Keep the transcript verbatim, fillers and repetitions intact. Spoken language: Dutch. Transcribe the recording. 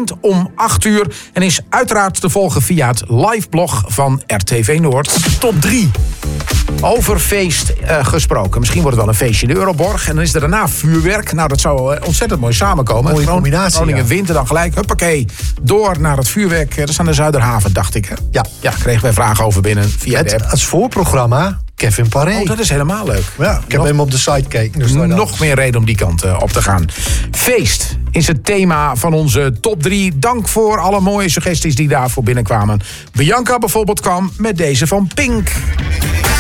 begint om acht uur en is uiteraard te volgen via het liveblog van R T V Noord. Top drie. Over feest uh, gesproken. Misschien wordt het wel een feestje in de Euroborg. En dan is er daarna vuurwerk. Nou, dat zou uh, ontzettend mooi samenkomen. Mooie combinatie, Groningen ja. winter dan gelijk. Huppakee. Door naar het vuurwerk. Dat is aan de Zuiderhaven, dacht ik. Hè? Ja. Ja, kregen wij vragen over binnen via Het, de app. als voorprogramma Kevin Paré. Oh, dat is helemaal leuk. Ja, ik heb Nog- hem op de site gekeken. Dus Nog meer reden om die kant uh, op te gaan. Feest is het thema van onze top drie. Dank voor alle mooie suggesties die daarvoor binnenkwamen. Bianca bijvoorbeeld kwam met deze van Pink.